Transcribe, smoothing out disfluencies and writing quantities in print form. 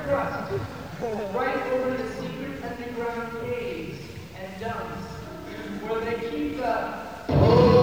crust, right over the secret underground caves and dumps where they keep the